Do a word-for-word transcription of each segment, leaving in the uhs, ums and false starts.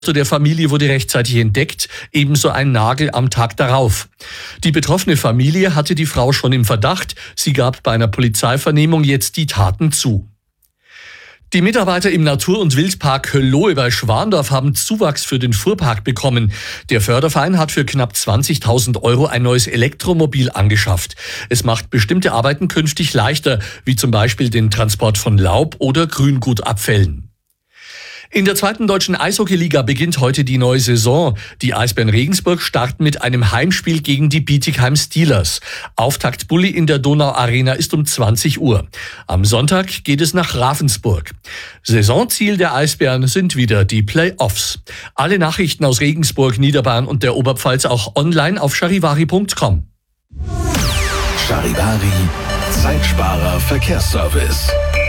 der Familie wurde rechtzeitig entdeckt, ebenso ein Nagel am Tag darauf. Die betroffene Familie hatte die Frau schon im Verdacht, sie gab bei einer Polizeivernehmung jetzt die Taten zu. Die Mitarbeiter im Natur- und Wildpark Höllohe bei Schwandorf haben Zuwachs für den Fuhrpark bekommen. Der Förderverein hat für knapp zwanzigtausend Euro ein neues Elektromobil angeschafft. Es macht bestimmte Arbeiten künftig leichter, wie zum Beispiel den Transport von Laub oder Grüngutabfällen. In der zweiten deutschen Eishockeyliga beginnt heute die neue Saison. Die Eisbären Regensburg starten mit einem Heimspiel gegen die Bietigheim Steelers. Auftakt-Bulli in der Donau Arena ist um zwanzig Uhr. Am Sonntag geht es nach Ravensburg. Saisonziel der Eisbären sind wieder die Play-Offs. Alle Nachrichten aus Regensburg, Niederbayern und der Oberpfalz auch online auf charivari punkt com. Charivari, Zeitsparer Verkehrsservice.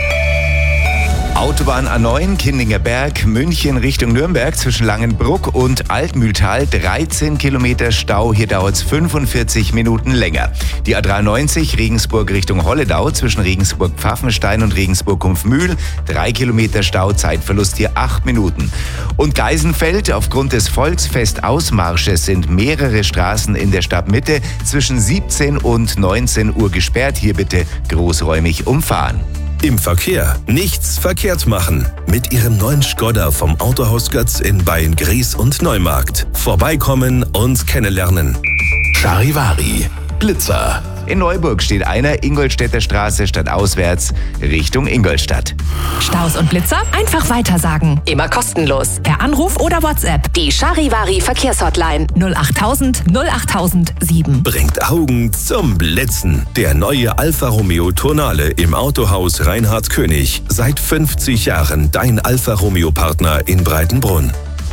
Autobahn A neun, Kindinger Berg, München Richtung Nürnberg zwischen Langenbruck und Altmühltal, dreizehn Kilometer Stau, hier dauert es fünfundvierzig Minuten länger. Die A dreiundneunzig, Regensburg Richtung Holledau zwischen Regensburg-Pfaffenstein und Regensburg-Kumpfmühl, drei Kilometer Stau, Zeitverlust hier acht Minuten. Und Geisenfeld, aufgrund des Volksfest-Ausmarsches sind mehrere Straßen in der Stadtmitte zwischen siebzehn und neunzehn Uhr gesperrt, hier bitte großräumig umfahren. Im Verkehr nichts verkehrt machen. Mit Ihrem neuen Skoda vom Autohaus Götz in Beyen-Gries und Neumarkt. Vorbeikommen und kennenlernen. Charivari, Blitzer. In Neuburg steht einer, Ingolstädter Straße stadtauswärts Richtung Ingolstadt. Staus und Blitzer? Einfach weitersagen. Immer kostenlos. Per Anruf oder WhatsApp. Die Charivari Verkehrshotline null achttausend null achttausend sieben. Bringt Augen zum Blitzen. Der neue Alfa Romeo Tonale im Autohaus Reinhard König. Seit fünfzig Jahren dein Alfa Romeo Partner in Breitenbrunn.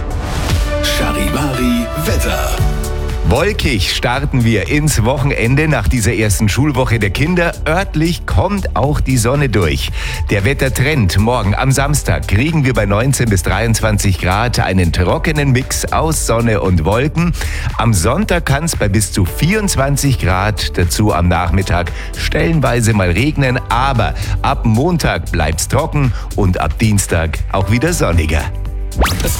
Charivari Wetter. Wolkig starten wir ins Wochenende nach dieser ersten Schulwoche der Kinder. Örtlich kommt auch die Sonne durch. Der Wettertrend: morgen am Samstag kriegen wir bei neunzehn bis dreiundzwanzig Grad einen trockenen Mix aus Sonne und Wolken. Am Sonntag kann es bei bis zu vierundzwanzig Grad, dazu am Nachmittag stellenweise mal regnen. Aber ab Montag bleibt's trocken und ab Dienstag auch wieder sonniger.